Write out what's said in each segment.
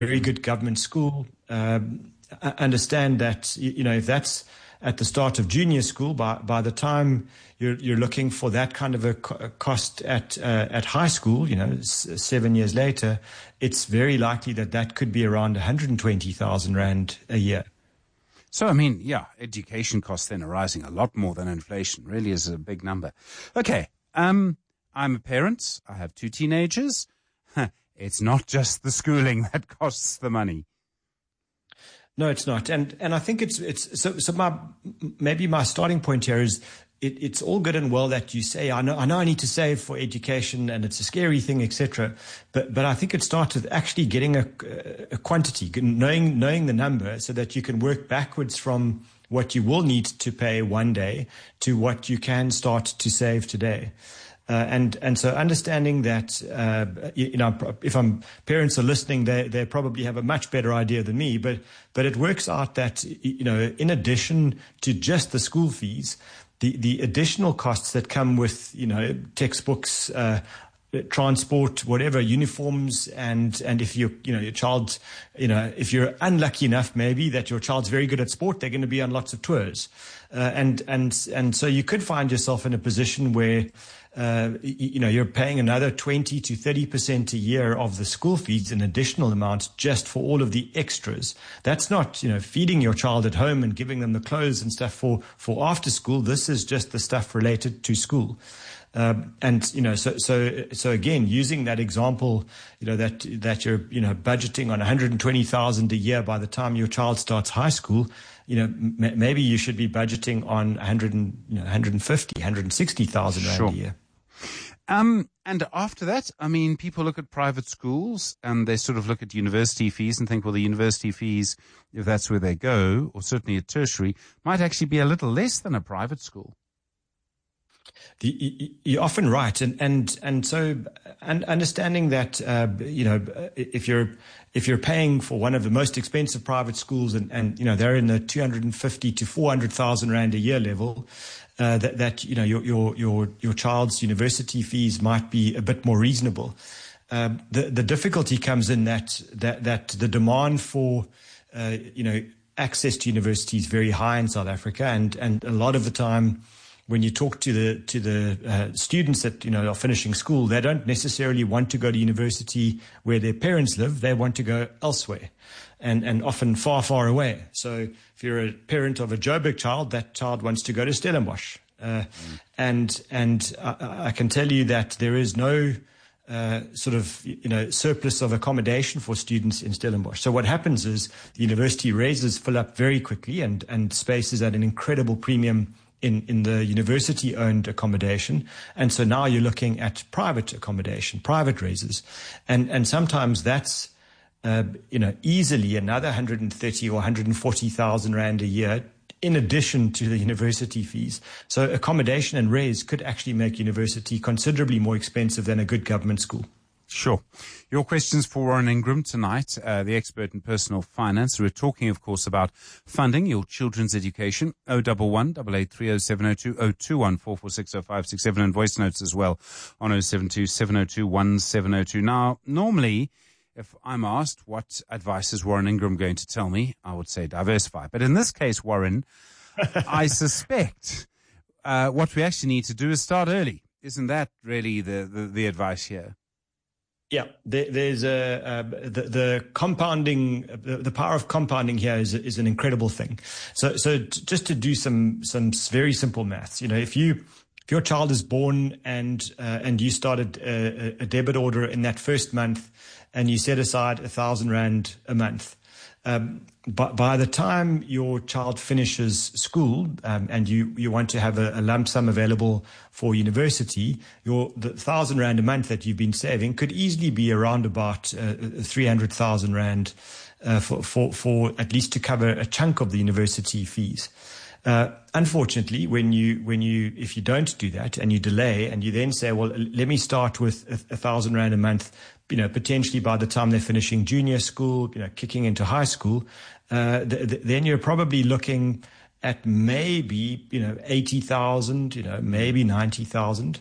very good government school, understand that, if that's at the start of junior school, by the time you're looking for that kind of a cost at high school, 7 years later, it's very likely that could be around 120,000 Rand a year. So, education costs then are rising a lot more than inflation. Really is a big number. Okay, I'm a parent. I have 2 teenagers. It's not just the schooling that costs the money. No, it's not. And I think maybe my starting point here is it's all good and well that you say, I know I need to save for education and it's a scary thing, etc. But I think it starts with actually getting a quantity, knowing the number so that you can work backwards from what you will need to pay one day to what you can start to save today. And so understanding that, if parents are listening, they probably have a much better idea than me, but it works out that, in addition to just the school fees, the additional costs that come with, textbooks, transport, whatever, uniforms, and if your child, if you're unlucky enough maybe that your child's very good at sport, they're going to be on lots of tours. And so you could find yourself in a position where, you're paying another 20 to 30% a year of the school fees, an additional amount just for all of the extras. That's not, feeding your child at home and giving them the clothes and stuff for after school. This is just the stuff related to school. So again, using that example, that you're, budgeting on 120,000 a year by the time your child starts high school, maybe you should be budgeting on 150, 160,000 Rand a year. And after that, people look at private schools and they sort of look at university fees and think, well, the university fees, if that's where they go, or certainly at tertiary, might actually be a little less than a private school. You're often right, and so understanding that if you're paying for one of the most expensive private schools and they're in the 250 to 400,000 Rand a year level, your child's university fees might be a bit more reasonable. The difficulty comes in that the demand for access to university is very high in South Africa, and a lot of the time, when you talk to the students that are finishing school, they don't necessarily want to go to university where their parents live. They want to go elsewhere, and often far, far away. So if you're a parent of a Joburg child, that child wants to go to Stellenbosch, and I can tell you that there is no surplus of accommodation for students in Stellenbosch. So what happens is the university raises fill up very quickly, and space is at an incredible premium in the university-owned accommodation. And so now you're looking at private accommodation, private raises. And sometimes that's, easily another 130 or 140,000 Rand a year in addition to the university fees. So accommodation and raise could actually make university considerably more expensive than a good government school. Sure. Your questions for Warren Ingram tonight, the expert in personal finance. We're talking, of course, about funding your children's education. 011 883 0702 021 446 0567 and voice notes as well on 072 702 1702. Now, normally, if I'm asked what advice is Warren Ingram going to tell me, I would say diversify. But in this case, Warren, I suspect what we actually need to do is start early. Isn't that really the advice here? Yeah, there's the compounding, the power of compounding here is an incredible thing. So just to do some very simple maths, if your child is born and you started a debit order in that first month and you set aside 1,000 Rand a month, by the time your child finishes school and you want to have a lump sum available for university, the 1,000 Rand a month that you've been saving could easily be around about 300,000 Rand for at least to cover a chunk of the university fees. Unfortunately, if you don't do that and you delay and you then say, well, let me start with 1,000 Rand a month, potentially by the time they're finishing junior school, kicking into high school, then you're probably looking at maybe, 80,000, maybe 90,000.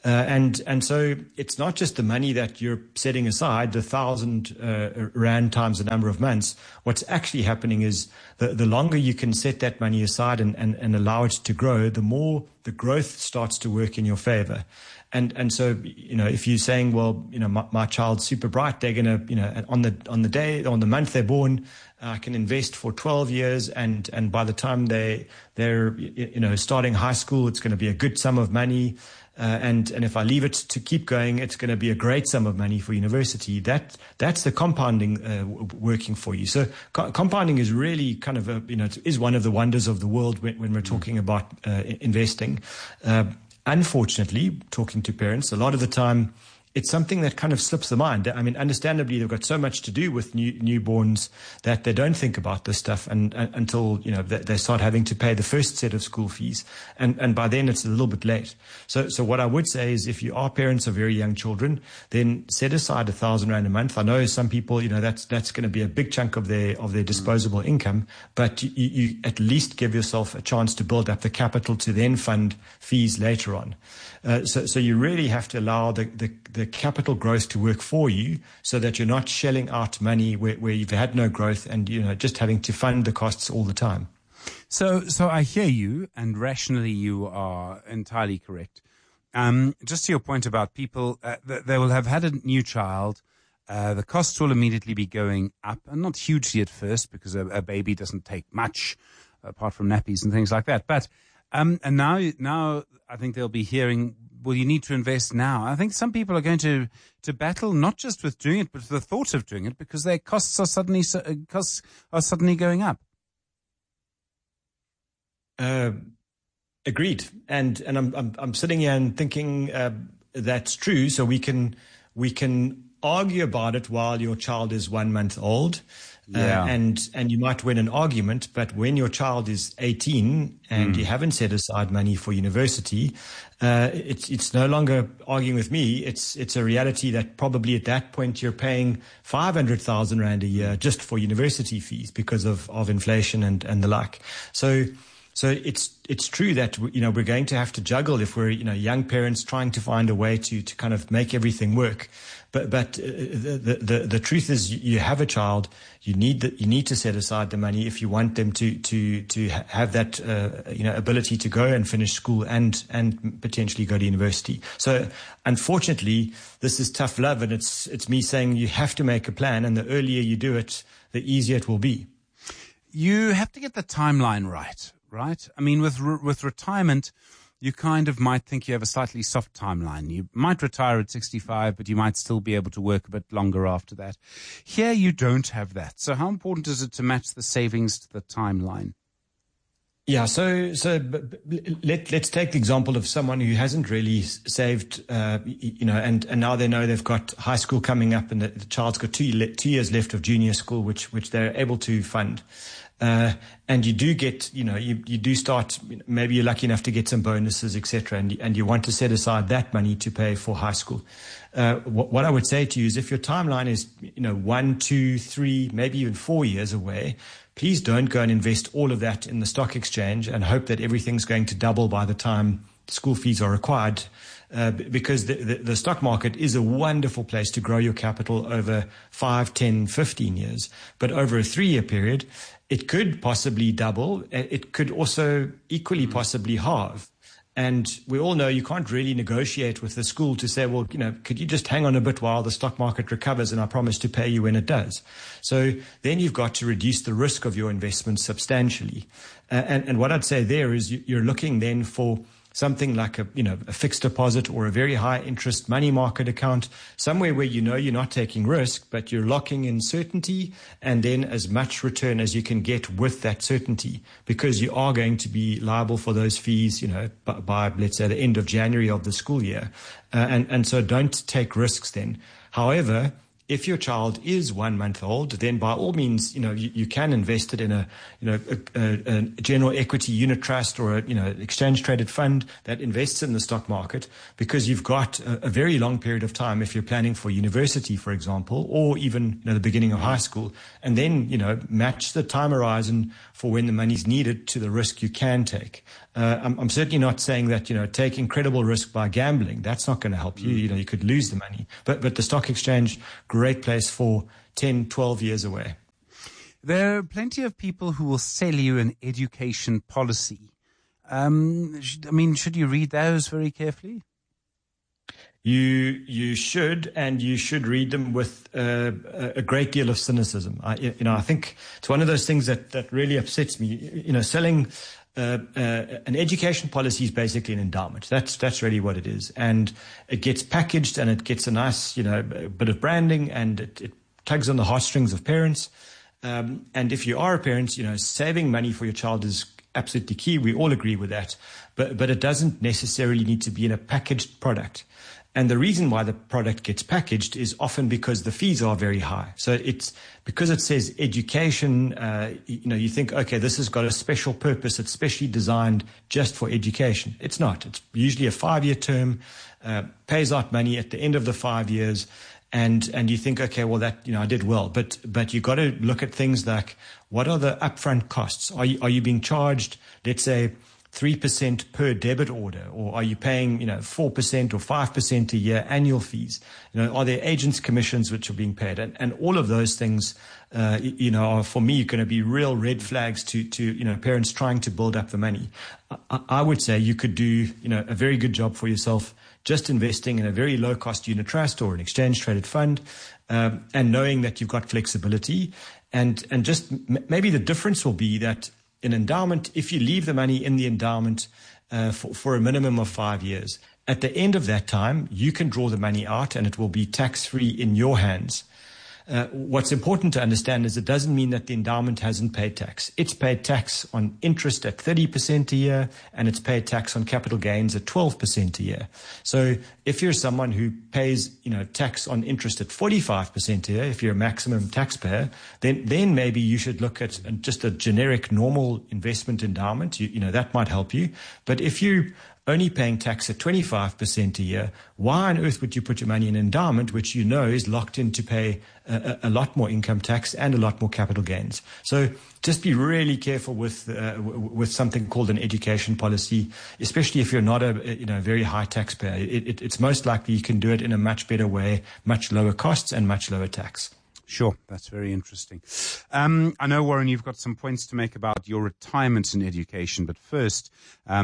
And so it's not just the money that you're setting aside, the 1,000 rand times the number of months. What's actually happening is the longer you can set that money aside and allow it to grow, the more the growth starts to work in your favor. And so, if you're saying, well, my child's super bright, they're going to, on the month they're born, I can invest for 12 years. And by the time they're starting high school, it's going to be a good sum of money. And if I leave it to keep going, it's going to be a great sum of money for university. That's the compounding working for you. So compounding is really kind of is one of the wonders of the world when we're talking about investing. Unfortunately, talking to parents, a lot of the time, it's something that kind of slips the mind. I mean, understandably, they've got so much to do with newborns that they don't think about this stuff until they start having to pay the first set of school fees, and by then it's a little bit late. So what I would say is, if you are parents of very young children, then set aside 1,000 rand a month. I know some people, that's going to be a big chunk of their disposable income, but you at least give yourself a chance to build up the capital to then fund fees later on. So you really have to allow the capital growth to work for you, so that you're not shelling out money where you've had no growth and just having to fund the costs all the time. So I hear you, and rationally you are entirely correct. Just to your point about people, they will have had a new child. The costs will immediately be going up, and not hugely at first, because a baby doesn't take much apart from nappies and things like that. But and now I think they'll be hearing, well, you need to invest now. I think some people are going to battle not just with doing it, but with the thought of doing it, because their costs are suddenly going up. Agreed. And I'm sitting here and thinking that's true. So we can argue about it while your child is 1 month old. Yeah. And you might win an argument, but when your child is 18 and you haven't set aside money for university, it's no longer arguing with me. It's a reality that probably at that point you're paying 500,000 rand a year just for university fees because of inflation and the like. So it's true that we're going to have to juggle if we're young parents trying to find a way to kind of make everything work. But the truth is, you have a child. You need to set aside the money if you want them to have that ability to go and finish school and potentially go to university. So unfortunately, this is tough love, and it's me saying you have to make a plan, and the earlier you do it, the easier it will be. You have to get the timeline right. I mean, with retirement, you kind of might think you have a slightly soft timeline. You might retire at 65, but you might still be able to work a bit longer after that. Here, you don't have that. So how important is it to match the savings to the timeline? Yeah, so let's take the example of someone who hasn't really saved, and now they know they've got high school coming up, and the child's got 2 years left of junior school, which they're able to fund. And you do get, you do start, maybe you're lucky enough to get some bonuses, etc. And you want to set aside that money to pay for high school. What I would say to you is, if your timeline is, 1, 2, 3, maybe even 4 years away, please don't go and invest all of that in the stock exchange and hope that everything's going to double by the time school fees are required. Because the stock market is a wonderful place to grow your capital over 5, 10, 15 years. But over a 3-year period, it could possibly double. It could also equally possibly halve. And we all know you can't really negotiate with the school to say, well, could you just hang on a bit while the stock market recovers, and I promise to pay you when it does. So then you've got to reduce the risk of your investment substantially. And what I'd say there is you're looking then for something like a fixed deposit or a very high interest money market account, somewhere where you're not taking risk, but you're locking in certainty and then as much return as you can get with that certainty, because you are going to be liable for those fees, by let's say the end of January of the school year. And so don't take risks then. However, if your child is 1 month old, then by all means, you can invest it in a general equity unit trust or exchange traded fund that invests in the stock market, because you've got a very long period of time if you're planning for university, for example, or even the beginning of high school, and then match the time horizon for when the money's needed to the risk you can take. I'm certainly not saying that take incredible risk by gambling. That's not going to help you. You could lose the money. But the stock exchange, great place for 10, 12 years away. There are plenty of people who will sell you an education policy. Should you read those very carefully? You should, and you should read them with a great deal of cynicism. I think it's one of those things that really upsets me. Selling an education policy is basically an endowment. That's really what it is, and it gets packaged and it gets a nice bit of branding, and it tugs on the heartstrings of parents. And if you are a parent, saving money for your child is absolutely key. We all agree with that, but it doesn't necessarily need to be in a packaged product. And the reason why the product gets packaged is often because the fees are very high. So it's because it says education, you think, okay, this has got a special purpose. It's specially designed just for education. It's not. It's usually a 5-year term, pays out money at the end of the 5 years. And you think, okay, well, that, I did well. But you got to look at things like, what are the upfront costs? Are you being charged, let's say, 3% per debit order, or are you paying 4% or 5% a year annual fees? Are there agents' commissions which are being paid? And all of those things, are for me going to be real red flags to parents trying to build up the money. I would say you could do a very good job for yourself just investing in a very low cost unit trust or an exchange traded fund, and knowing that you've got flexibility, and just maybe the difference will be that an endowment, if you leave the money in the endowment for a minimum of 5 years, at the end of that time, you can draw the money out and it will be tax-free in your hands. What's important to understand is it doesn't mean that the endowment hasn't paid tax. It's paid tax on interest at 30% a year, and it's paid tax on capital gains at 12% a year. So if you're someone who pays, tax on interest at 45% a year, if you're a maximum taxpayer, then maybe you should look at just a generic normal investment endowment. That might help you. But if you only paying tax at 25% a year, why on earth would you put your money in an endowment which is locked in to pay a lot more income tax and a lot more capital gains? So just be really careful with something called an education policy, especially if you're not a very high taxpayer. It's most likely you can do it in a much better way, much lower costs and much lower tax. Sure, that's very interesting. I know, Warren, you've got some points to make about your retirement in education, but first,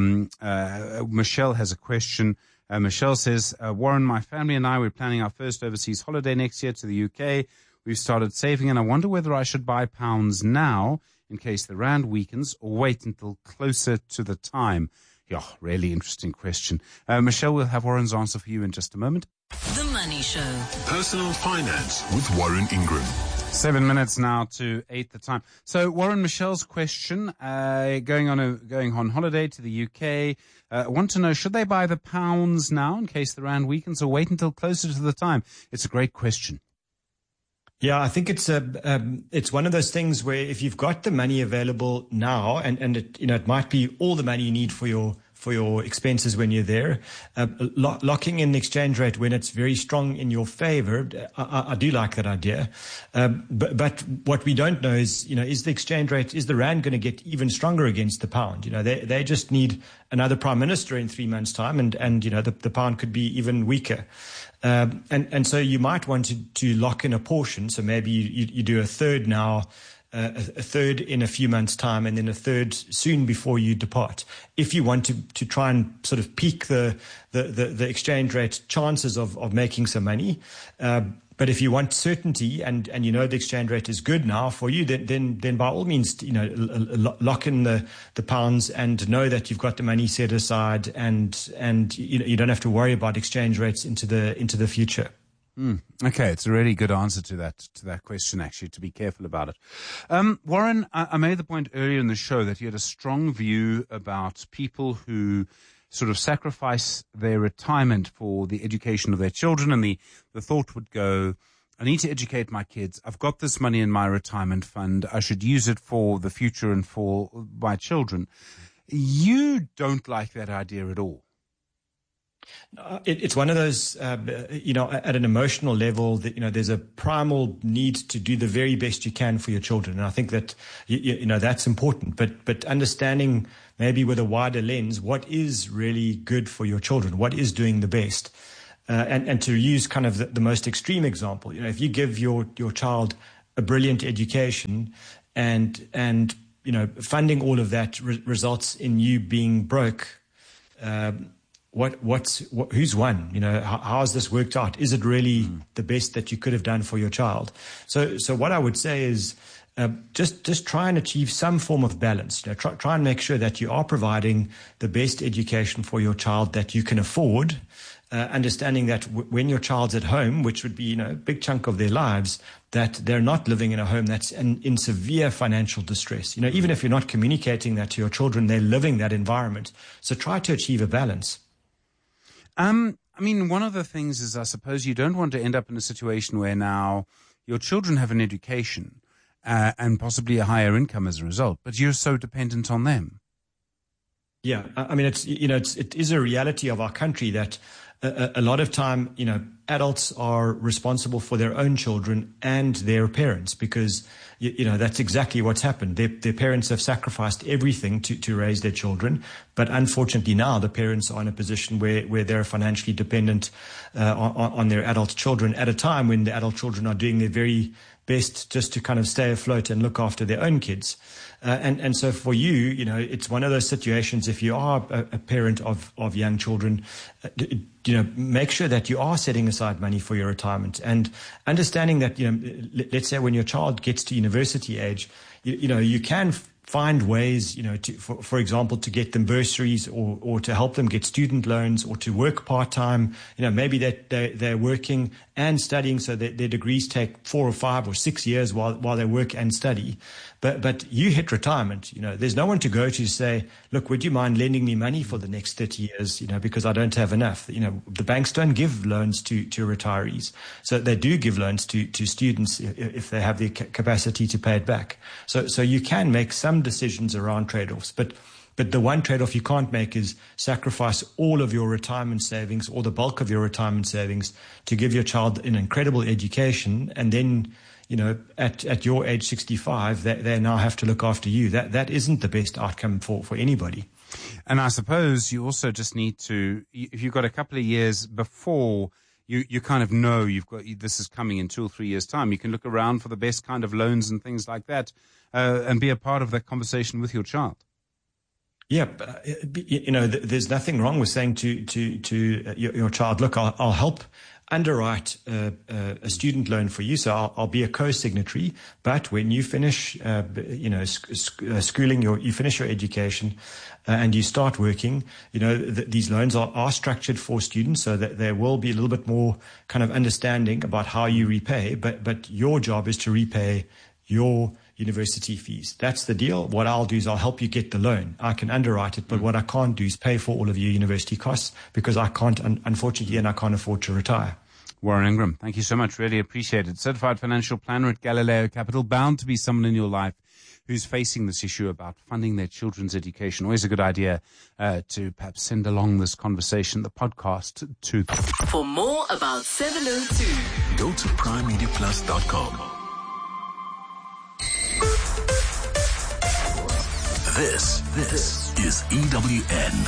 Michelle has a question. Michelle says, Warren, my family and I, we're planning our first overseas holiday next year to the UK. We've started saving, and I wonder whether I should buy pounds now in case the rand weakens or wait until closer to the time. Yeah, really interesting question. Michelle, we'll have Warren's answer for you in just a moment. The Money Show. Personal Finance with Warren Ingram. 7 minutes now to 8 the time. So, Warren, Michelle's question, going on holiday to the UK, want to know, should they buy the pounds now in case the rand weakens or wait until closer to the time? It's a great question. Yeah, I think it's one of those things where if you've got the money available now, and it might be all the money you need for your expenses when you're there, locking in the exchange rate when it's very strong in your favor, I do like that idea. But what we don't know is the exchange rate, is the rand going to get even stronger against the pound? They just need another prime minister in 3 months' time, and the pound could be even weaker. And so you might want to lock in a portion. So maybe you do a third now, a third in a few months' time, and then a third soon before you depart. If you want to try and sort of peak the exchange rate chances of making some money. But if you want certainty and the exchange rate is good now for you, then by all means, lock in the pounds and know that you've got the money set aside, and you don't have to worry about exchange rates into the future. Okay, it's a really good answer to that question, actually, to be careful about it. Warren, I made the point earlier in the show that you had a strong view about people who sort of sacrifice their retirement for the education of their children, and the thought would go, I need to educate my kids. I've got this money in my retirement fund. I should use it for the future and for my children. You don't like that idea at all. It's one of those, at an emotional level that, there's a primal need to do the very best you can for your children. And I think that, that's important. But understanding maybe with a wider lens, what is really good for your children? What is doing the best? And to use kind of the most extreme example, if you give your child a brilliant education and funding all of that results in you being broke, who's won? How has this worked out? Is it really the best that you could have done for your child? So what I would say is, just try and achieve some form of balance. Try and make sure that you are providing the best education for your child that you can afford. Understanding that when your child's at home, which would be, a big chunk of their lives, that they're not living in a home that's in severe financial distress. Even if you're not communicating that to your children, they're living that environment. So try to achieve a balance. One of the things is, I suppose you don't want to end up in a situation where now your children have an education and possibly a higher income as a result, but you're so dependent on them. Yeah, it is a reality of our country that a lot of time, adults are responsible for their own children and their parents because, that's exactly what's happened. Their parents have sacrificed everything to raise their children. But unfortunately now the parents are in a position where they're financially dependent on their adult children at a time when the adult children are doing their very best just to kind of stay afloat and look after their own kids. And so for you, it's one of those situations, if you are a parent of young children, make sure that you are setting aside money for your retirement and understanding that, let's say when your child gets to university age, you can find ways, for example, to get them bursaries or to help them get student loans or to work part-time. Maybe that they're working and studying so that their degrees take 4 or 5 or 6 years while they work and study. But you hit retirement, there's no one to go to say, look, would you mind lending me money for the next 30 years, because I don't have enough. The banks don't give loans to retirees. So they do give loans to students if they have the capacity to pay it back. So you can make some decisions around trade-offs, but the one trade-off you can't make is sacrifice all of your retirement savings or the bulk of your retirement savings to give your child an incredible education, and then at your age 65, they now have to look after you. That isn't the best outcome for anybody. And I suppose you also just need to, if you've got a couple of years before you kind of know this is coming in 2 or 3 years' time, you can look around for the best kind of loans and things like that, and be a part of that conversation with your child. Yeah, there's nothing wrong with saying to your child, look, I'll help underwrite a student loan for you, so I'll be a co-signatory. But when you finish, schooling, you finish your education, and you start working, these loans are structured for students, so that there will be a little bit more kind of understanding about how you repay. But your job is to repay your university fees. That's the deal. What I'll do is I'll help you get the loan. I can underwrite it, but what I can't do is pay for all of your university costs because I can't, unfortunately, and I can't afford to retire. Warren Ingram, thank you so much. Really appreciate it. Certified financial planner at Galileo Capital. Bound to be someone in your life who's facing this issue about funding their children's education. Always a good idea to perhaps send along this conversation, the podcast, to them. For more about 702, go to primemediaplus.com. This is EWN.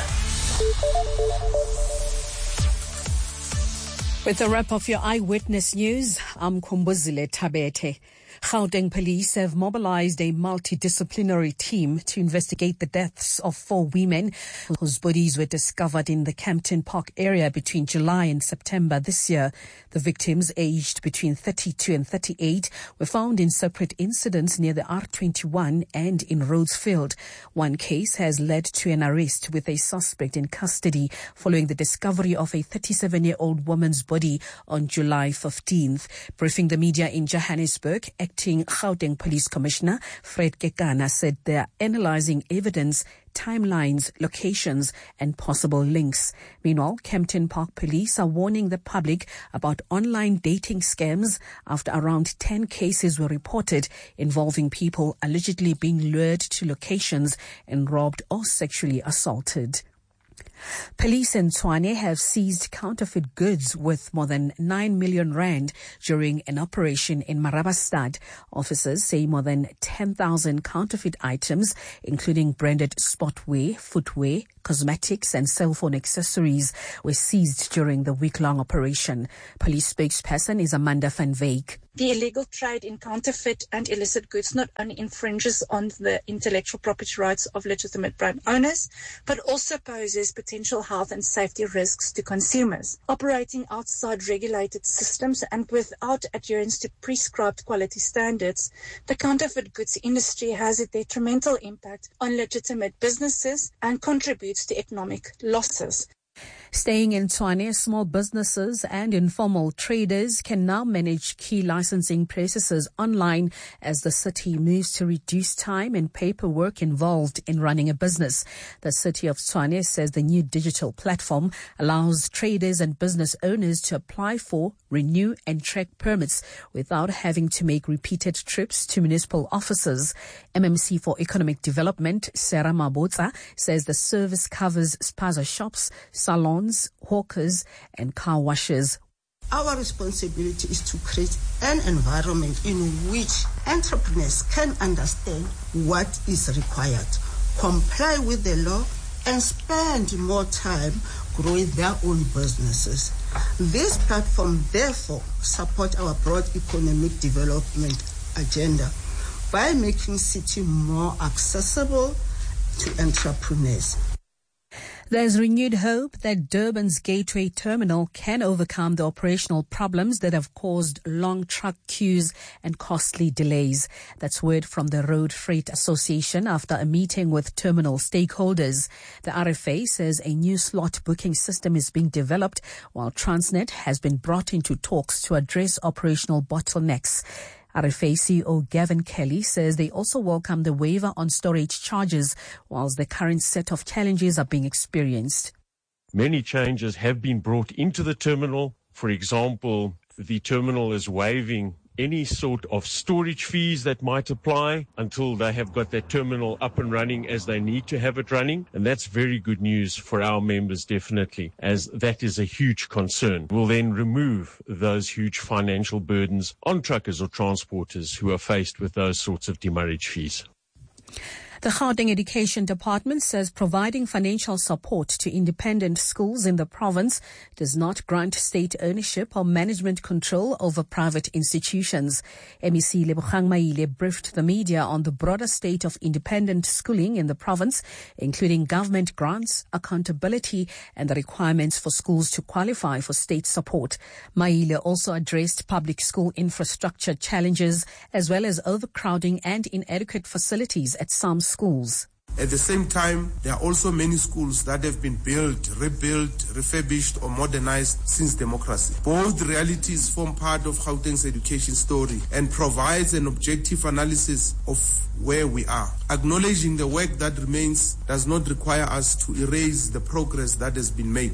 With a wrap of your eyewitness news, I'm Kumbuzile Tabete. Gauteng police have mobilized a multidisciplinary team to investigate the deaths of 4 women whose bodies were discovered in the Campton Park area between July and September this year. The victims, aged between 32 and 38, were found in separate incidents near the R21 and in Rhodesfield. One case has led to an arrest with a suspect in custody following the discovery of a 37-year-old woman's body on July 15th. Briefing the media in Johannesburg, Acting Gauteng Police Commissioner Fred Kekana said they are analyzing evidence, timelines, locations and possible links. Meanwhile, Kempton Park Police are warning the public about online dating scams after around 10 cases were reported involving people allegedly being lured to locations and robbed or sexually assaulted. Police in Tshwane have seized counterfeit goods worth more than 9 million rand during an operation in Marabastad. Officers say more than 10,000 counterfeit items, including branded sportwear, footwear, cosmetics and cell phone accessories, were seized during the week-long operation. Police spokesperson is Amanda van Wyk. The illegal trade in counterfeit and illicit goods not only infringes on the intellectual property rights of legitimate brand owners, but also poses potential health and safety risks to consumers. Operating outside regulated systems and without adherence to prescribed quality standards, the counterfeit goods industry has a detrimental impact on legitimate businesses and contributes to economic losses. Staying in Tshwane, small businesses and informal traders can now manage key licensing processes online as the city moves to reduce time and paperwork involved in running a business. The city of Tshwane says the new digital platform allows traders and business owners to apply for, renew and track permits without having to make repeated trips to municipal offices. MMC for Economic Development, Sarah Mabotsa, says the service covers spaza shops, salons, hawkers and car washes. Our responsibility is to create an environment in which entrepreneurs can understand what is required, comply with the law and spend more time growing their own businesses. This platform therefore supports our broad economic development agenda by making city more accessible to entrepreneurs. There's renewed hope that Durban's Gateway Terminal can overcome the operational problems that have caused long truck queues and costly delays. That's word from the Road Freight Association after a meeting with terminal stakeholders. The RFA says a new slot booking system is being developed, while Transnet has been brought into talks to address operational bottlenecks. RFA CEO Gavin Kelly says they also welcome the waiver on storage charges, whilst the current set of challenges are being experienced. Many changes have been brought into the terminal. For example, the terminal is waiving any sort of storage fees that might apply until they have got their terminal up and running as they need to have it running. And that's very good news for our members, definitely, as that is a huge concern. We'll then remove those huge financial burdens on truckers or transporters who are faced with those sorts of demurrage fees. The Gauteng Education Department says providing financial support to independent schools in the province does not grant state ownership or management control over private institutions. MEC Lebogang Maile briefed the media on the broader state of independent schooling in the province, including government grants, accountability, and the requirements for schools to qualify for state support. Maile also addressed public school infrastructure challenges, as well as overcrowding and inadequate facilities at some schools. At the same time, there are also many schools that have been built, rebuilt, refurbished or modernized since democracy. Both realities form part of Gauteng's education story and provides an objective analysis of where we are. Acknowledging the work that remains does not require us to erase the progress that has been made.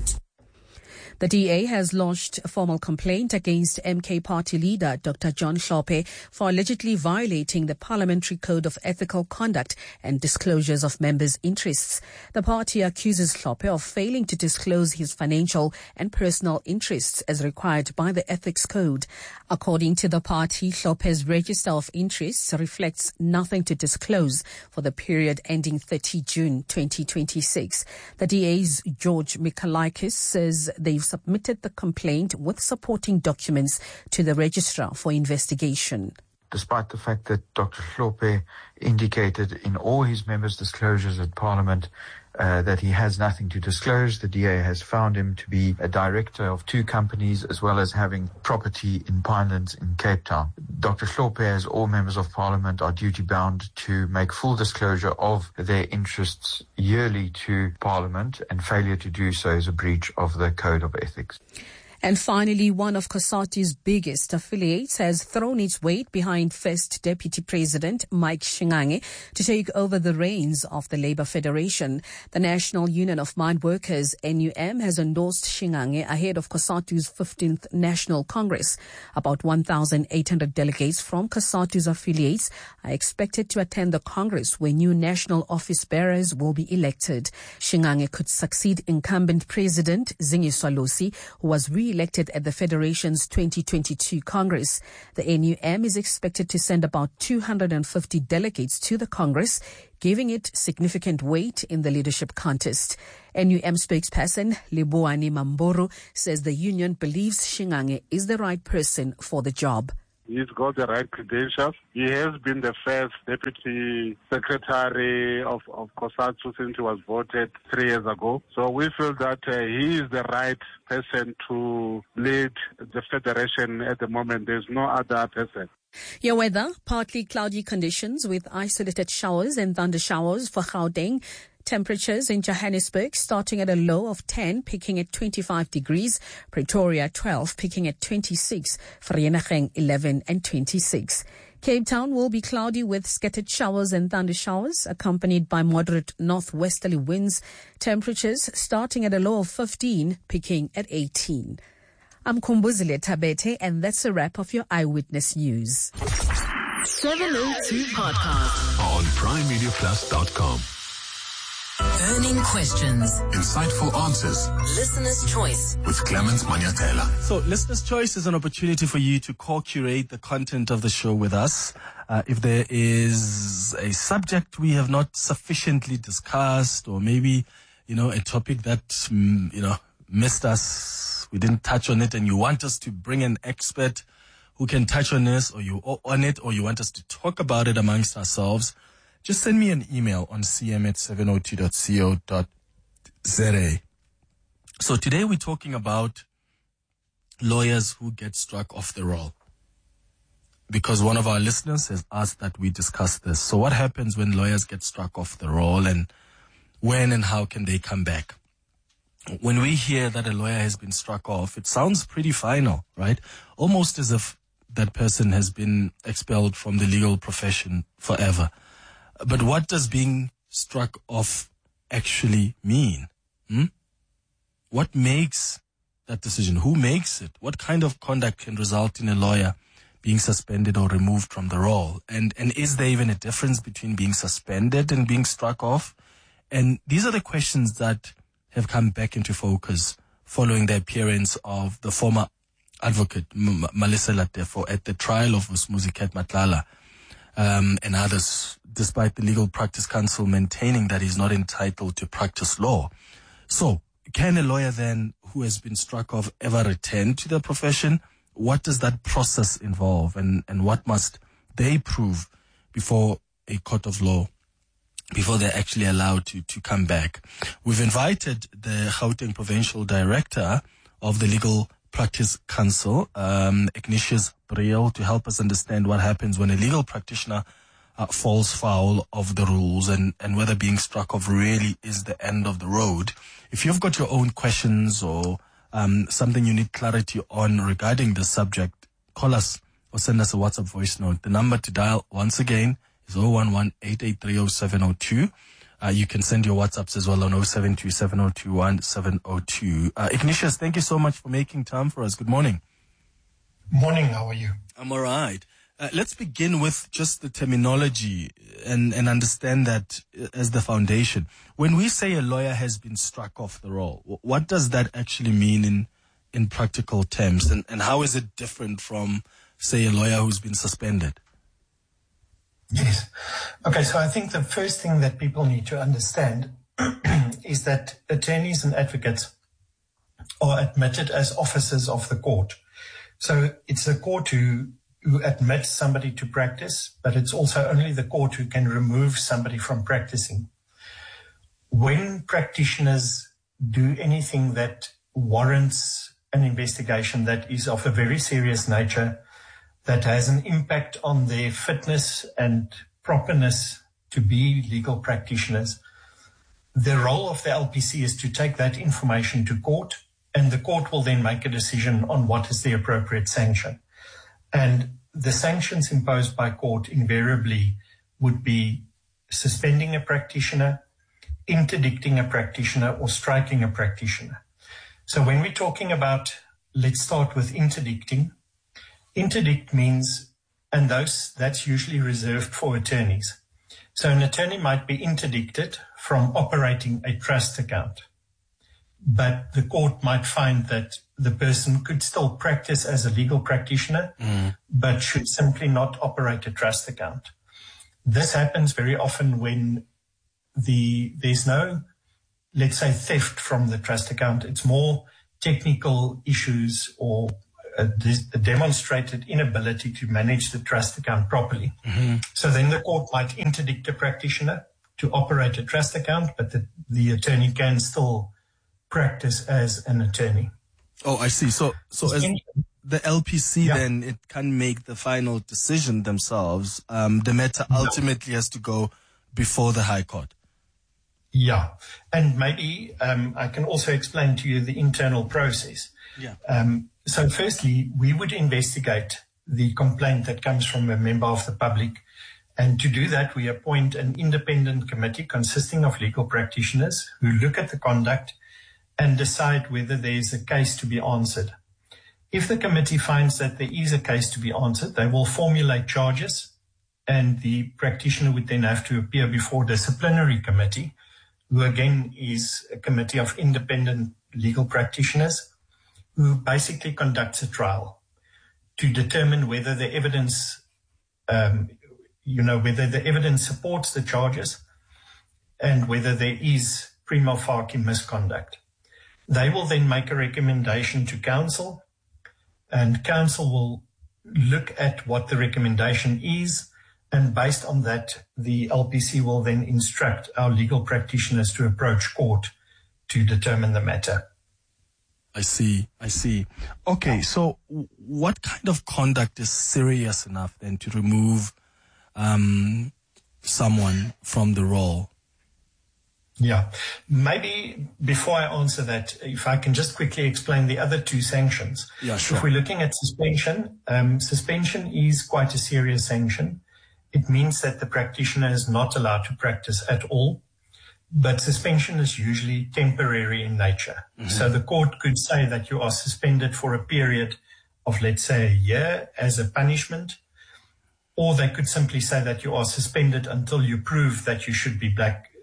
The DA has lodged a formal complaint against MK Party leader Dr. John Hlophe for allegedly violating the Parliamentary Code of Ethical Conduct and disclosures of members' interests. The party accuses Hlophe of failing to disclose his financial and personal interests as required by the Ethics Code. According to the party, Hlophe's register of interests reflects nothing to disclose for the period ending 30 June 2026. The DA's George Michalikis says they've submitted the complaint with supporting documents to the registrar for investigation. Despite the fact that Dr. Hlophe indicated in all his members' disclosures at Parliament that he has nothing to disclose, the DA has found him to be a director of 2 companies as well as having property in Pinelands in Cape Town. Dr. Hlophe, as all members of Parliament, are duty-bound to make full disclosure of their interests yearly to Parliament, and failure to do so is a breach of the Code of Ethics. And finally, one of COSATU's biggest affiliates has thrown its weight behind First Deputy President Mike Shingange to take over the reins of the Labour Federation. The National Union of Mine Workers, NUM, has endorsed Shingange ahead of COSATU's 15th National Congress. About 1,800 delegates from COSATU's affiliates are expected to attend the Congress, where new national office bearers will be elected. Shingange could succeed incumbent President Zingiswa Losi, who was re-elected at the Federation's 2022 Congress. The NUM is expected to send about 250 delegates to the Congress, giving it significant weight in the leadership contest. NUM spokesperson Leboani Mamboro says the union believes Shingange is the right person for the job. He's got the right credentials. He has been the first deputy secretary of COSATU since he was voted 3 years ago. So we feel that he is the right person to lead the federation at the moment. There's no other person. Your weather, partly cloudy conditions with isolated showers and thunder showers for Gauteng. Temperatures in Johannesburg starting at a low of 10, peaking at 25 degrees. Pretoria 12, peaking at 26. Vereeniging 11 and 26. Cape Town will be cloudy with scattered showers and thunder showers, accompanied by moderate northwesterly winds. Temperatures starting at a low of 15, peaking at 18. I'm Kumbuzile Tabete, and that's a wrap of your Eyewitness News. 702 Podcast on PrimeMediaPlus.com. Burning questions. Insightful answers. Listener's choice. With Clement Manyatela. So, Listener's Choice is an opportunity for you to co-curate the content of the show with us. If there is a subject we have not sufficiently discussed, or maybe, a topic that, missed us, we didn't touch on it, and you want us to bring an expert who can touch on this, or you want us to talk about it amongst ourselves, just send me an email on cm@702.co.za. So today we're talking about lawyers who get struck off the roll, because one of our listeners has asked that we discuss this. So what happens when lawyers get struck off the roll, and when and how can they come back? When we hear that a lawyer has been struck off, it sounds pretty final, right? Almost as if that person has been expelled from the legal profession forever. But what does being struck off actually mean? What makes that decision? Who makes it? What kind of conduct can result in a lawyer being suspended or removed from the role? And is there even a difference between being suspended and being struck off? And these are the questions that have come back into focus following the appearance of the former advocate Malisa Latefo at the trial of Musmuzi Matlala and others, despite the Legal Practice Council maintaining that he's not entitled to practice law. So, can a lawyer then who has been struck off ever return to the profession? What does that process involve, and what must they prove before a court of law, before they're actually allowed to come back? We've invited the Gauteng Provincial Director of the Legal Practice Council, Ignatius Briel, to help us understand what happens when a legal practitioner falls foul of the rules, and whether being struck off really is the end of the road. If you've got your own questions or something you need clarity on regarding the subject, call us or send us a WhatsApp voice note. The number to dial once again is 011-883-0702. You can send your WhatsApps as well on 072-702-1702. Ignatius, thank you so much for making time for us. Good morning. Morning, how are you? I'm all right. Let's begin with just the terminology and understand that as the foundation. When we say a lawyer has been struck off the roll, what does that actually mean in practical terms? And how is it different from, say, a lawyer who's been suspended? Yes. Okay, so I think the first thing that people need to understand is that attorneys and advocates are admitted as officers of the court. So it's the court who admits somebody to practice, but it's also only the court who can remove somebody from practicing. When practitioners do anything that warrants an investigation that is of a very serious nature, that has an impact on their fitness and properness to be legal practitioners, the role of the LPC is to take that information to court and the court will then make a decision on what is the appropriate sanction. And the sanctions imposed by court invariably would be suspending a practitioner, interdicting a practitioner, or striking a practitioner. So when we're talking about, let's start with interdicting. Interdict means, and that's usually reserved for attorneys. So an attorney might be interdicted from operating a trust account, but the court might find that the person could still practice as a legal practitioner, but should simply not operate a trust account. This happens very often when there's no, let's say, theft from the trust account. It's more technical issues or a demonstrated inability to manage the trust account properly. So then the court might interdict a practitioner to operate a trust account, but the attorney can still practice as an attorney. Oh, I see. So as the LPC then, it can make the final decision themselves. The matter ultimately has to go before the High Court. Yeah. And maybe I can also explain to you the internal process. So firstly, we would investigate the complaint that comes from a member of the public. And to do that, we appoint an independent committee consisting of legal practitioners who look at the conduct and decide whether there is a case to be answered. If the committee finds that there is a case to be answered, they will formulate charges, and the practitioner would then have to appear before a disciplinary committee, who again is a committee of independent legal practitioners, who basically conducts a trial to determine whether the evidence, whether the evidence supports the charges and whether there is prima facie misconduct. They will then make a recommendation to counsel, and counsel will look at what the recommendation is, and based on that, the LPC will then instruct our legal practitioners to approach court to determine the matter. I see. Okay, so what kind of conduct is serious enough then to remove someone from the role? Yeah. Maybe before I answer that, if I can just quickly explain the other two sanctions. Yeah, sure. If we're looking at suspension, suspension is quite a serious sanction. It means that the practitioner is not allowed to practice at all, but suspension is usually temporary in nature. So the court could say that you are suspended for a period of, let's say, a year as a punishment, or they could simply say that you are suspended until you prove that you should be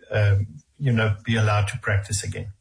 be allowed to practice again.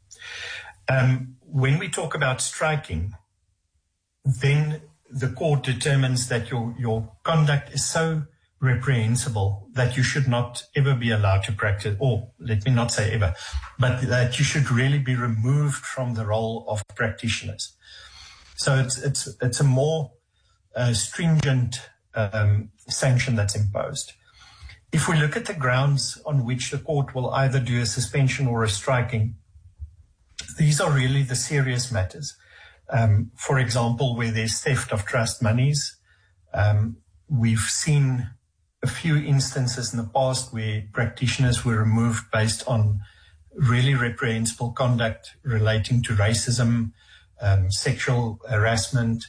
When we talk about striking, then the court determines that your conduct is so reprehensible that you should not ever be allowed to practice, or let me not say ever, but that you should really be removed from the role of practitioners. So it's a more stringent sanction that's imposed. If we look at the grounds on which the court will either do a suspension or a striking, these are really the serious matters. For example, where there's theft of trust monies, we've seen a few instances in the past where practitioners were removed based on really reprehensible conduct relating to racism, sexual harassment.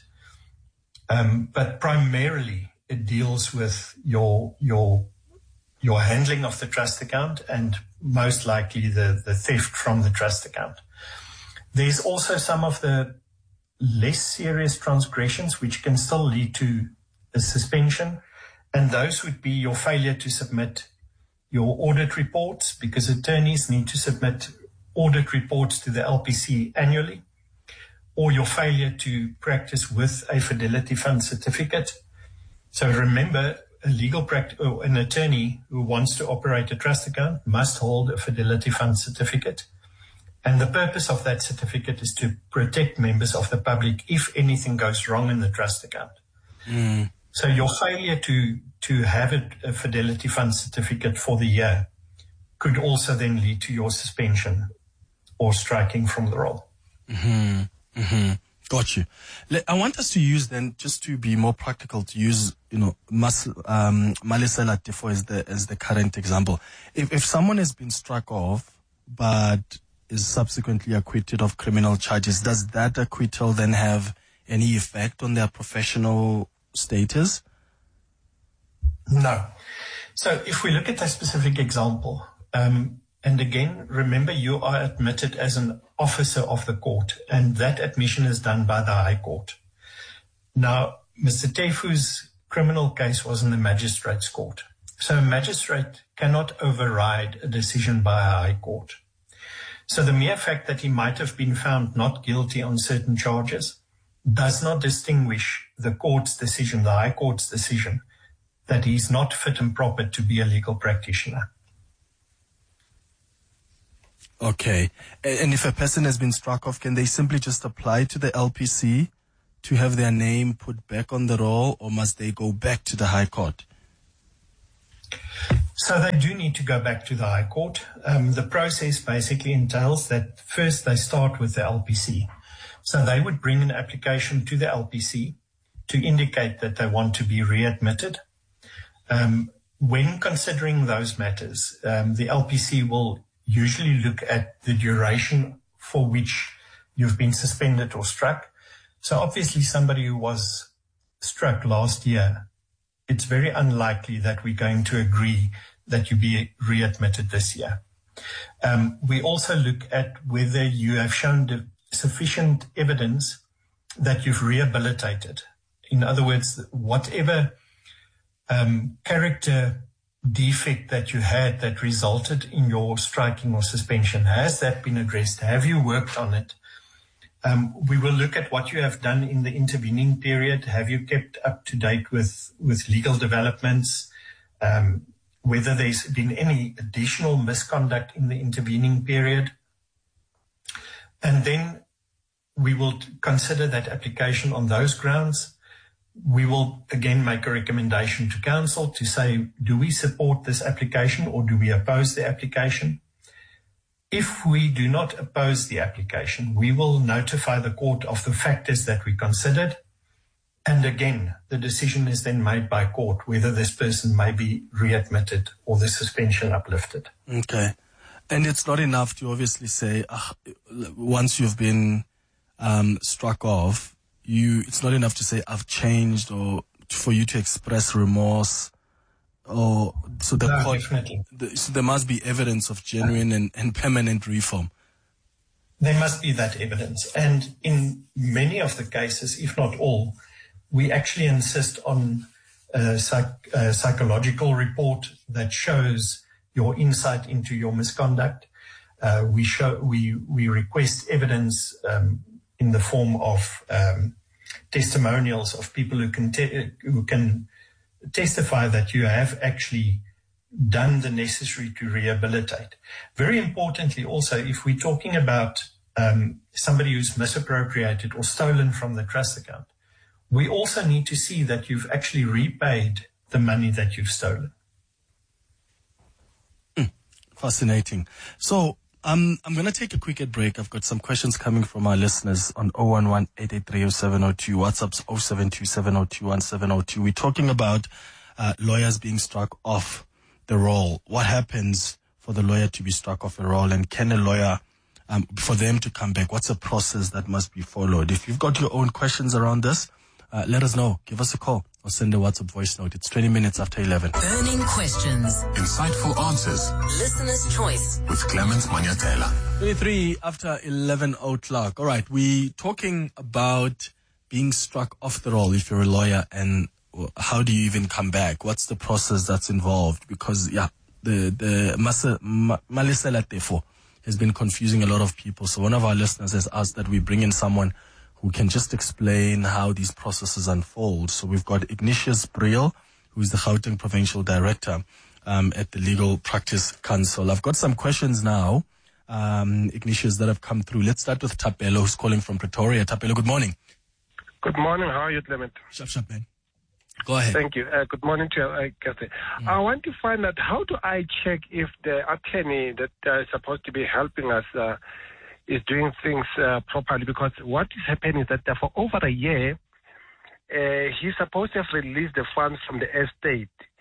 But primarily it deals with your handling of the trust account and most likely the theft from the trust account. There's also some of the less serious transgressions which can still lead to a suspension, and those would be your failure to submit your audit reports, because attorneys need to submit audit reports to the LPC annually, or your failure to practice with a Fidelity Fund certificate. So remember, an attorney who wants to operate a trust account must hold a Fidelity Fund certificate. And the purpose of that certificate is to protect members of the public if anything goes wrong in the trust account. So your failure to have a Fidelity Fund certificate for the year could also then lead to your suspension or striking from the role. Got you. I want us to use then, just to be more practical, to use, Malisela Tefo as the current example. If someone has been struck off, but is subsequently acquitted of criminal charges, does that acquittal then have any effect on their professional status? No. So if we look at a specific example, and again, remember you are admitted as an officer of the court, and that admission is done by the High Court. Now, Mr. Tefu's criminal case was in the Magistrates Court. So a magistrate cannot override a decision by a High Court. So the mere fact that he might have been found not guilty on certain charges does not distinguish the court's decision, the High Court's decision, that he's not fit and proper to be a legal practitioner. Okay. And if a person has been struck off, can they simply just apply to the LPC to have their name put back on the roll, or must they go back to the High Court? So they do need to go back to the High Court. The process basically entails that first they start with the LPC. So they would bring an application to the LPC to indicate that they want to be readmitted. When considering those matters, the LPC will usually look at the duration for which you've been suspended or struck. So obviously somebody who was struck last year, it's very unlikely that we're going to agree that you be readmitted this year. We also look at whether you have shown sufficient evidence that you've rehabilitated. In other words, whatever character defect that you had that resulted in your striking or suspension, has that been addressed? Have you worked on it? We will look at what you have done in the intervening period. Have you kept up to date with legal developments? Whether there's been any additional misconduct in the intervening period. And then we will consider that application on those grounds. We will again make a recommendation to council to say, do we support this application or do we oppose the application? If we do not oppose the application, we will notify the court of the factors that we considered. And again, the decision is then made by court whether this person may be readmitted or the suspension uplifted. Okay. And it's not enough to obviously say, once you've been struck off, it's not enough to say, I've changed, or for you to express remorse. Or so the no, court, definitely. So there must be evidence of genuine and permanent reform. There must be that evidence. And in many of the cases, if not all, we actually insist on a psychological report that shows your insight into your misconduct. We request evidence in the form of testimonials of people who can testify that you have actually done the necessary to rehabilitate. Very importantly also, if we're talking about somebody who's misappropriated or stolen from the trust account, we also need to see that you've actually repaid the money that you've stolen. Fascinating. So I'm going to take a quick break. I've got some questions coming from our listeners on 011-883-0702, WhatsApp's 0727021702. We're talking about lawyers being struck off the roll. What happens for the lawyer to be struck off a roll, and can a lawyer, for them to come back, what's the process that must be followed? If you've got your own questions around this, let us know. Give us a call or send a WhatsApp voice note. It's 20 minutes after 11. Burning questions. Insightful answers. Listener's choice. With Clemens Manyatela. 23 after 11 o'clock. All right, we're talking about being struck off the roll if you're a lawyer, and how do you even come back? What's the process that's involved? Because, the Malisela Tefo has been confusing a lot of people. So one of our listeners has asked that we bring in someone who can just explain how these processes unfold. So we've got Ignatius Briel, who is the Gauteng Provincial Director at the Legal Practice Council. I've got some questions now, Ignatius, that have come through. Let's start with Tapelo, who's calling from Pretoria. Tapelo, good morning. Good morning. How are you, Clement? Sharp, man. Go ahead. Thank you. Good morning to you, Kathy. I want to find out, how do I check if the attorney that is supposed to be helping us is doing things properly? Because what is happening is that for over a year, he's supposed to have released the funds from the estate.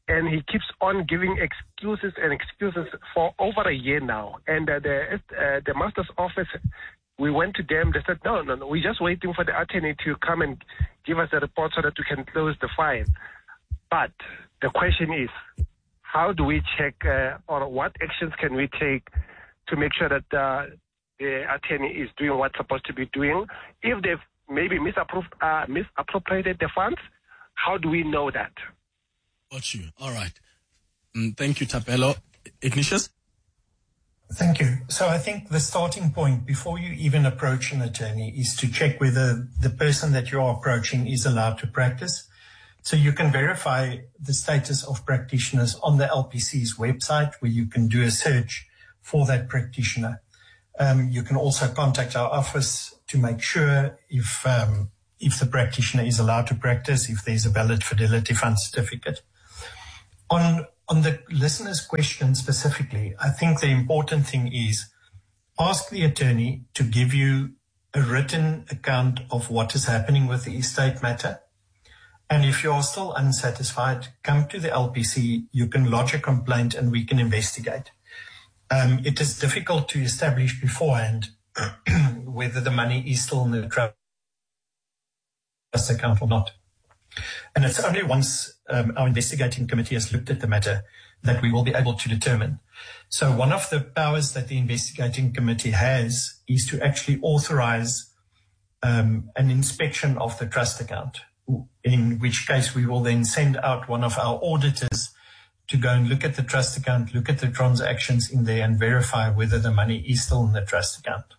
and he keeps on giving excuses and excuses for over a year now. And the master's office, we went to them. They said, no, we're just waiting for the attorney to come and give us a report so that we can close the file. But the question is, how do we check or what actions can we take to make sure that the attorney is doing what's supposed to be doing? If they've maybe misappropriated the funds, how do we know that? Got you. All right. Thank you, Thapelo. Ignatius? Thank you. So I think the starting point before you even approach an attorney is to check whether the person that you're approaching is allowed to practice. So you can verify the status of practitioners on the LPC's website, where you can do a search for that practitioner. You can also contact our office to make sure if the practitioner is allowed to practice, if there's a valid Fidelity Fund certificate. On the listener's question specifically, I think the important thing is ask the attorney to give you a written account of what is happening with the estate matter. And if you're still unsatisfied, come to the LPC, you can lodge a complaint and we can investigate. It is difficult to establish beforehand whether the money is still in the trust account or not. And it's only once our investigating committee has looked at the matter that we will be able to determine. So one of the powers that the investigating committee has is to actually authorize an inspection of the trust account, in which case we will then send out one of our auditors to go and look at the trust account, look at the transactions in there and verify whether the money is still in the trust account.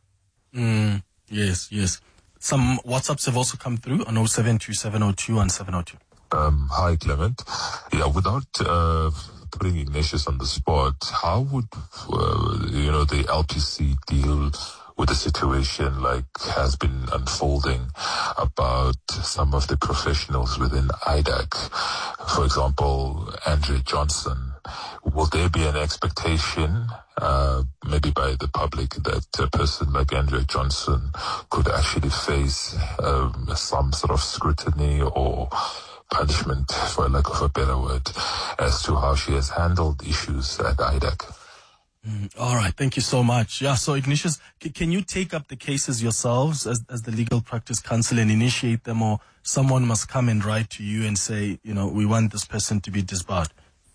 Yes. Some WhatsApps have also come through on 0727021702. Hi, Clement. Yeah, without putting Ignatius on the spot, how would, the LPC deal with a situation like has been unfolding about some of the professionals within IDAC? For example, Andrea Johnson. Will there be an expectation, maybe by the public, that a person like Andrea Johnson could actually face some sort of scrutiny or punishment, for lack of a better word, as to how she has handled issues at IDAC? All right. Thank you so much. Yeah. So Ignatius, can you take up the cases yourselves as the Legal Practice Council and initiate them, or someone must come and write to you and say, we want this person to be disbarred?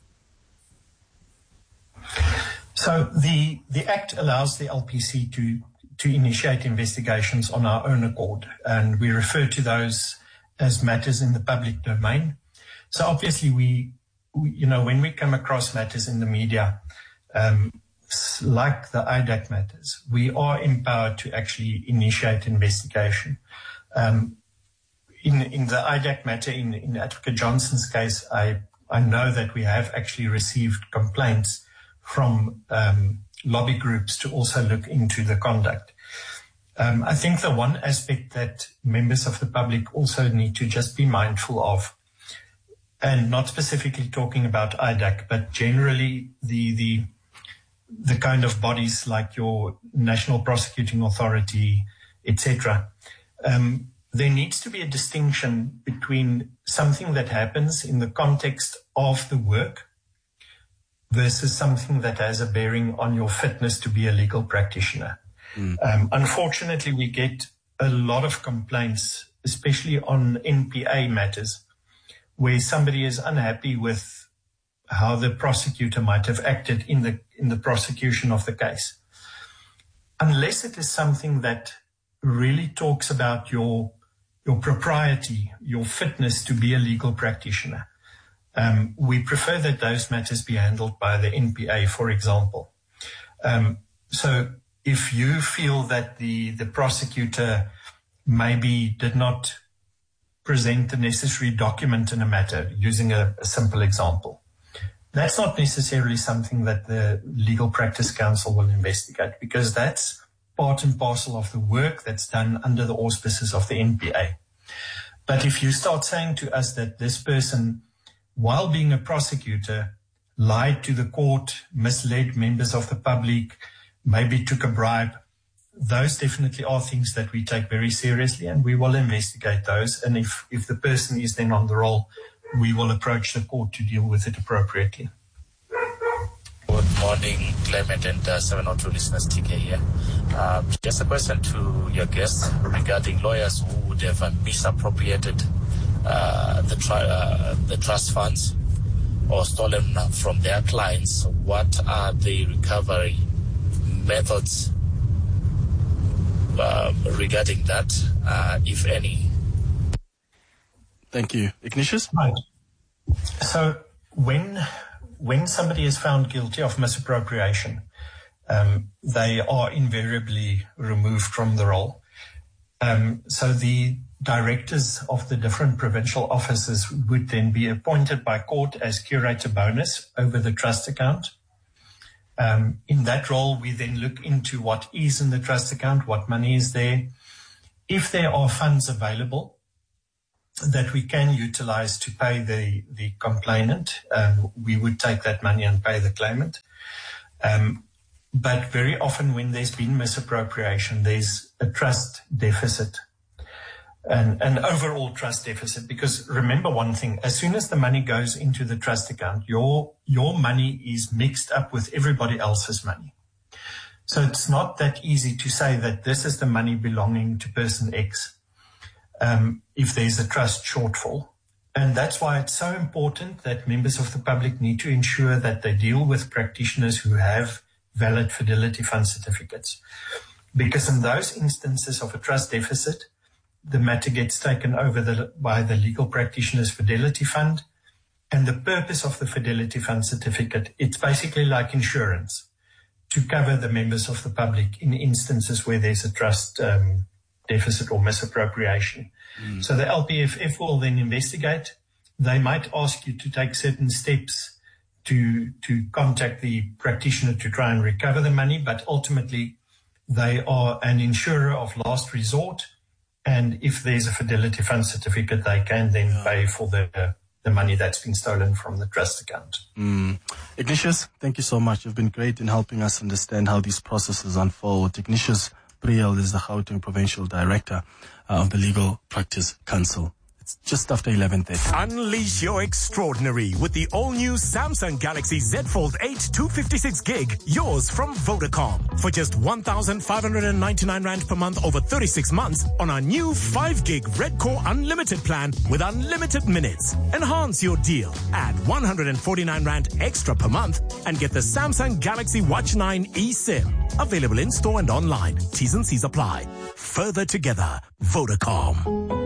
So the Act allows the LPC to initiate investigations on our own accord, and we refer to those as matters in the public domain. So obviously when we come across matters in the media, like the IDAC matters, we are empowered to actually initiate investigation. In the IDAC matter, in Advocate Johnson's case, I know that we have actually received complaints from lobby groups to also look into the conduct. I think the one aspect that members of the public also need to just be mindful of, and not specifically talking about IDAC, but generally the kind of bodies like your National Prosecuting Authority, etc., there needs to be a distinction between something that happens in the context of the work versus something that has a bearing on your fitness to be a legal practitioner. Unfortunately, we get a lot of complaints, especially on NPA matters, where somebody is unhappy with how the prosecutor might have acted in the prosecution of the case. Unless it is something that really talks about your propriety, your fitness to be a legal practitioner, we prefer that those matters be handled by the NPA, for example. So if you feel that the prosecutor maybe did not present the necessary document in a matter, using a simple example, that's not necessarily something that the Legal Practice Council will investigate, because that's part and parcel of the work that's done under the auspices of the NPA. But if you start saying to us that this person, while being a prosecutor, lied to the court, misled members of the public, maybe took a bribe, those definitely are things that we take very seriously, and we will investigate those. And if the person is then on the roll, we will approach the court to deal with it appropriately. Good morning, Clement and 702 listeners, TK here. Just a question to your guests regarding lawyers who would have misappropriated the trust funds or stolen from their clients. What are the recovery methods regarding that, if any? Thank you. Ignatius? Right. So when somebody is found guilty of misappropriation, they are invariably removed from the role. So the directors of the different provincial offices would then be appointed by court as curator bonus over the trust account. In that role, we then look into what is in the trust account, what money is there. If there are funds available that we can utilize to pay the complainant, we would take that money and pay the claimant. But very often when there's been misappropriation, there's a trust deficit, an overall trust deficit. Because remember one thing, as soon as the money goes into the trust account, your money is mixed up with everybody else's money. So it's not that easy to say that this is the money belonging to person X, if there's a trust shortfall. And that's why it's so important that members of the public need to ensure that they deal with practitioners who have valid Fidelity Fund certificates. Because in those instances of a trust deficit, the matter gets taken over by the legal practitioner's Fidelity Fund. And the purpose of the Fidelity Fund certificate, it's basically like insurance to cover the members of the public in instances where there's a trust deficit or misappropriation. So the LPFF will then investigate. They might ask you to take certain steps to contact the practitioner to try and recover the money, but ultimately they are an insurer of last resort. And if there's a Fidelity Fund certificate, they can then pay for the money that's been stolen from the trust account. Ignatius, thank you so much. You've been great in helping us understand how these processes unfold. Ignatius Briel is the Gauteng Provincial Director of the Legal Practice Council. It's just after 11:30. Unleash your extraordinary with the all-new Samsung Galaxy Z Fold 8 256 gig, yours from Vodacom. For just 1,599 Rand per month over 36 months on our new 5 gig Red Core Unlimited plan with unlimited minutes. Enhance your deal. Add 149 Rand extra per month and get the Samsung Galaxy Watch 9 eSIM. Available in store and online. T's and C's apply. Further together, Vodacom.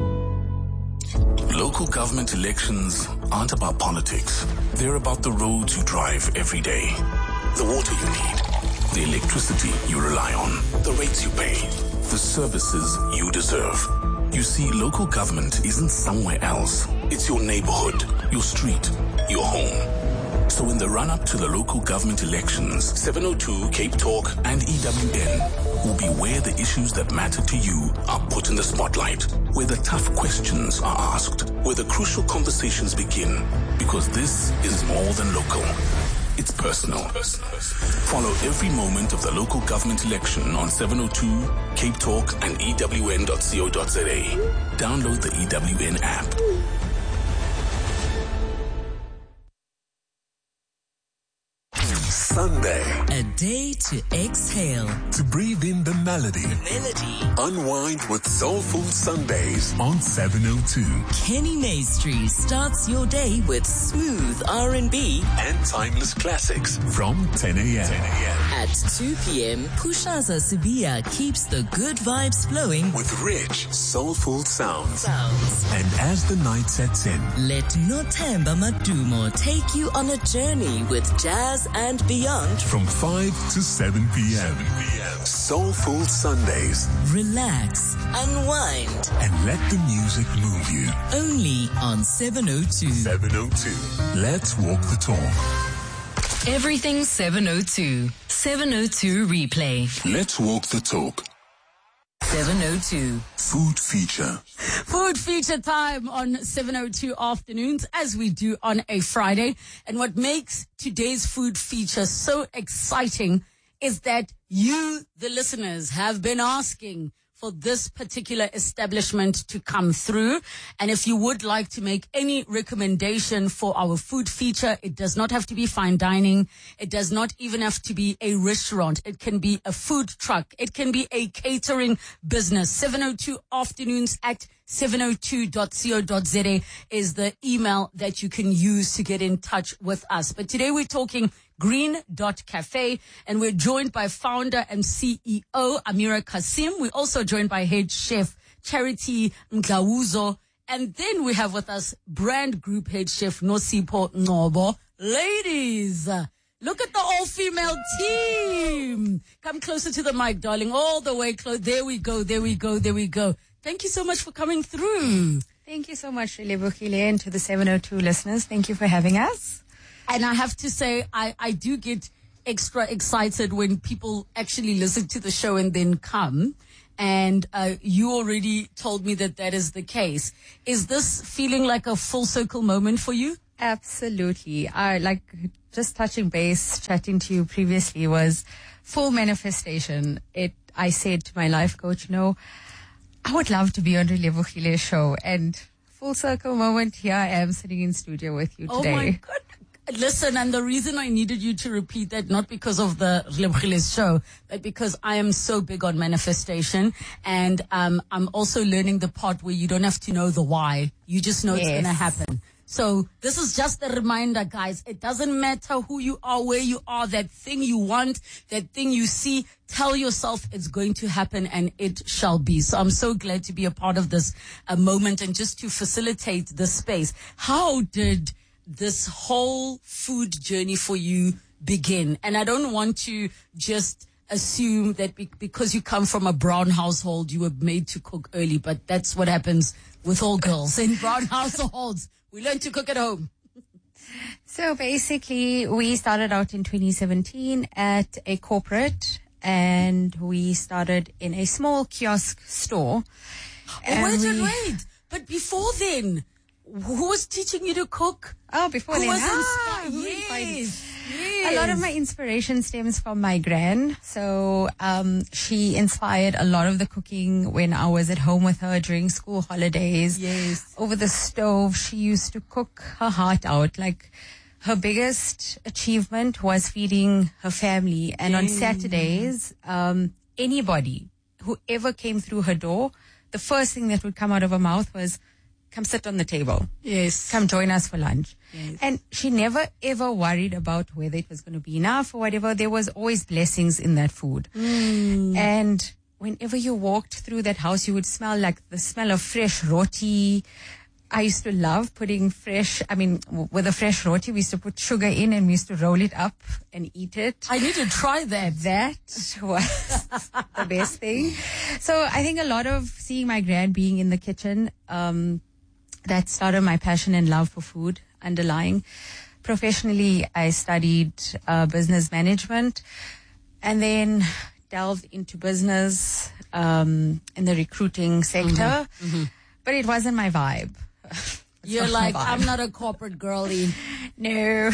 Local government elections aren't about politics. They're about the roads you drive every day, the water you need, the electricity you rely on, the rates you pay, the services you deserve. You see, local government isn't somewhere else. It's your neighborhood, your street, your home. So in the run-up to the local government elections, 702, Cape Talk, and EWN will be where the issues that matter to you are put in the spotlight, where the tough questions are asked, where the crucial conversations begin, because this is more than local. It's personal. Follow every moment of the local government election on 702, Cape Talk, and EWN.co.za. Download the EWN app. Sunday. A day to exhale. To breathe in the melody. Unwind with Soulful Sundays on 702. Kenny Maestri starts your day with smooth R&B and timeless classics from 10 a.m. At 2 p.m., Pushaza Subia keeps the good vibes flowing with rich, soulful sounds. And as the night sets in, let Nothemba Madumo take you on a journey with jazz and beyond from 5 to 7 p.m. Soulful Sundays. Relax, unwind, and let the music move you. Only on 702. 702. Let's walk the talk. Everything 702. 702 replay. Let's walk the talk. 702. Food feature. Food feature time on 702 afternoons, as we do on a Friday. And what makes today's food feature so exciting is that you, the listeners, have been asking for this particular establishment to come through. And if you would like to make any recommendation for our food feature, it does not have to be fine dining. It does not even have to be a restaurant. It can be a food truck. It can be a catering business. 702 afternoons at 702.co.za is the email that you can use to get in touch with us. But today we're talking Green.Cafe, and we're joined by founder and CEO Amira Kasim. We're also joined by head chef Charity Mdlawuzo, and then we have with us brand group head chef Nosipho Ngobo. Ladies, look at the all-female team. Come closer to the mic, darling, all the way close. There we go. Thank you so much for coming through. Thank you so much, Lebohile, and to the 702 listeners. Thank you for having us. And I have to say, I do get extra excited when people actually listen to the show and then come. And you already told me that is the case. Is this feeling like a full circle moment for you? Absolutely. Just touching base, chatting to you previously was full manifestation. I said to my life coach, I would love to be on Lebohile's show. And full circle moment, here I am sitting in studio with you today. Oh my God. Listen, and the reason I needed you to repeat that, not because of the Lebohile's show, but because I am so big on manifestation. And I'm also learning the part where you don't have to know the why. You just know it's going to happen. So this is just a reminder, guys. It doesn't matter who you are, where you are, that thing you want, that thing you see, tell yourself it's going to happen and it shall be. So I'm so glad to be a part of this moment and just to facilitate this space. How did this whole food journey for you begin? And I don't want to just assume that because you come from a brown household, you were made to cook early, but that's what happens with all girls in brown households. We learn to cook at home. So basically, we started out in 2017 at a corporate, and we started in a small kiosk store. Wait. But before then, who was teaching you to cook? Oh, before who then. Was yes. A lot of my inspiration stems from my gran. So she inspired a lot of the cooking when I was at home with her during school holidays. Yes. Over the stove, she used to cook her heart out. Like, her biggest achievement was feeding her family. And on Saturdays, anybody, whoever came through her door, the first thing that would come out of her mouth was, come sit on the table. Yes. Come join us for lunch. Yes. And she never ever worried about whether it was going to be enough or whatever. There was always blessings in that food. And whenever you walked through that house, you would smell like the smell of fresh roti. I used to love putting with a fresh roti, we used to put sugar in and we used to roll it up and eat it. I need to try that. That was the best thing. So I think a lot of seeing my gran being in the kitchen, that started my passion and love for food underlying. Professionally, I studied business management and then delved into business in the recruiting sector. But it wasn't my vibe. You're like, I'm not a corporate girly. No.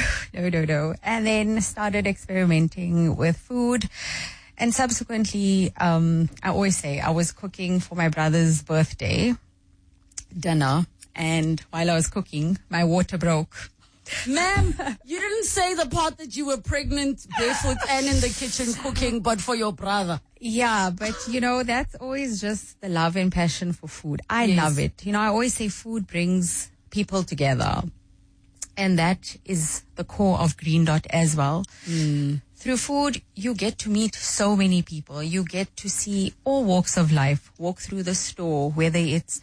And then started experimenting with food. And subsequently, I always say I was cooking for my brother's birthday dinner. And while I was cooking, my water broke. Ma'am, you didn't say the part that you were pregnant, barefoot, and in the kitchen cooking, but for your brother. Yeah, but that's always just the love and passion for food. I love it. I always say food brings people together. And that is the core of Green Dot as well. Through food, you get to meet so many people. You get to see all walks of life, walk through the store, whether it's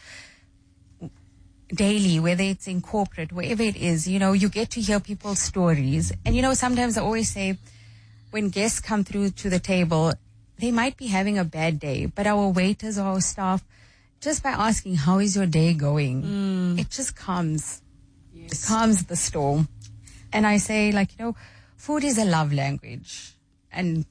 daily, whether it's in corporate, wherever it is, you get to hear people's stories. And sometimes I always say, when guests come through to the table, they might be having a bad day, but our waiters or our staff, just by asking, how is your day going? It just calms. Yes. It calms the storm. And I say, food is a love language. And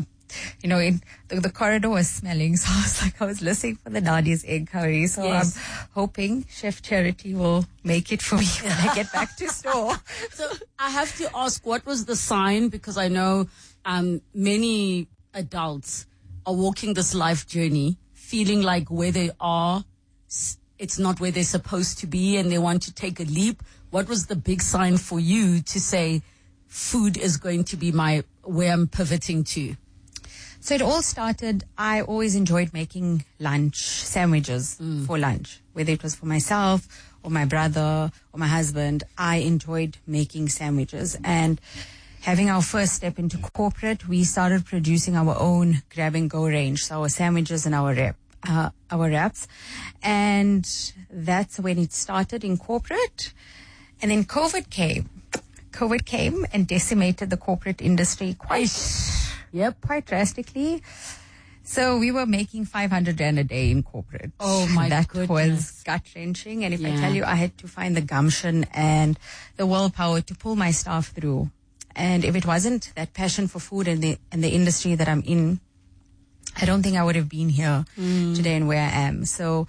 the corridor was smelling, so I was listening for the Nadia's egg curry. So I'm hoping Chef Charity will make it for me when I get back to store. So I have to ask, what was the sign? Because I know many adults are walking this life journey feeling like where they are, it's not where they're supposed to be and they want to take a leap? What was the big sign for you to say food is going to be where I'm pivoting to? So it all started, I always enjoyed making sandwiches for lunch, whether it was for myself or my brother or my husband. I enjoyed making sandwiches, and having our first step into corporate, we started producing our own grab-and-go range, so our sandwiches and our wraps. And that's when it started in corporate. And then COVID came and decimated the corporate industry quite drastically. So we were making 500 Rand a day in corporate. Oh my That goodness. was gut-wrenching. And if I tell you, I had to find the gumption and the willpower to pull my staff through. And if it wasn't that passion for food and the industry that I'm in, I don't think I would have been here today and where I am. So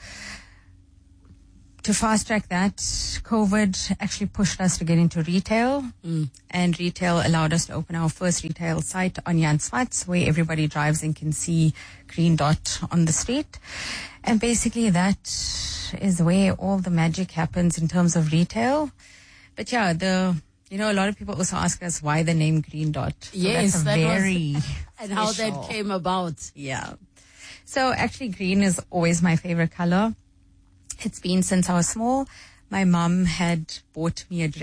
to fast track that, COVID actually pushed us to get into retail, and retail allowed us to open our first retail site on Jan Smuts, where everybody drives and can see Green Dot on the street. And basically that is where all the magic happens in terms of retail. But yeah, a lot of people also ask us why the name Green Dot. So Yes, that's that very was, and how special. that came about. Yeah. So actually green is always my favorite color. It's been since I was small. My mom had bought me a dress